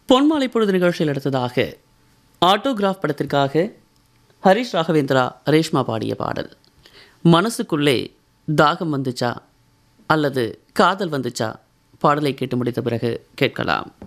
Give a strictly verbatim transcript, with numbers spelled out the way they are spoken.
பொன்மாலை பொழுது நிகழ்ச்சியில் அடுத்ததாக ஆட்டோகிராஃப் படத்திற்காக ஹரிஷ் ராகவேந்திரா ரேஷ்மா பாடிய பாடல். மனசுக்குள்ளே தாகம் வந்துச்சா அல்லது காதல் வந்துச்சா பாடலை கேட்டு முடித்த பிறகு கேட்கலாம்.